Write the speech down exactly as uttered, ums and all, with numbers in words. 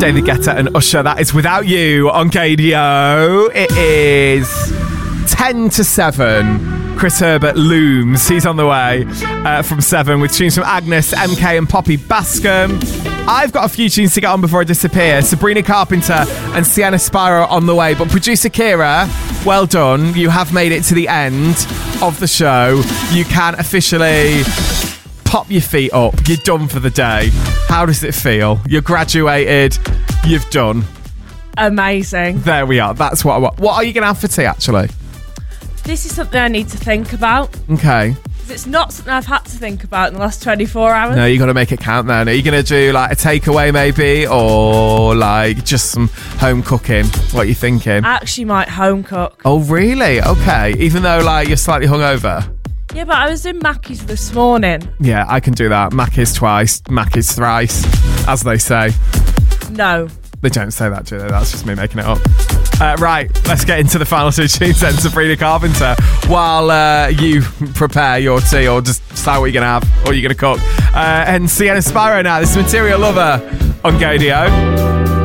David Guetta and Usher. That is Without You on Gadio. It is ten to seven. Chris Herbert looms. He's on the way uh, from seven with tunes from Agnes, M K and Poppy Bascom. I've got a few tunes to get on before I disappear. Sabrina Carpenter and Sienna Spiro on the way. But producer Kira, well done. You have made it to the end of the show. You can officially pop your feet up. You're done for the day. How does it feel? You're graduated. You've done. Amazing. There we are. That's what I want. What are you going to have for tea, actually? This is something I need to think about. Okay. It's not something I've had to think about in the last twenty-four hours. No, you got to make it count then. Are you going to do like a takeaway maybe, or like just some home cooking? What are you thinking? I actually might home cook. Oh, really? Okay. Even though like you're slightly hungover? Yeah, but I was in Mackey's this morning. Yeah, I can do that. Mackey's twice, Mackey's thrice, as they say. No. They don't say that, do they? That's just me making it up. Uh, right, let's get into the final two tunes then. Sabrina Carpenter, while uh, you prepare your tea or just decide what you're going to have or you're going to cook. Uh, and Sienna Spiro now. This is Material Lover on Gadio.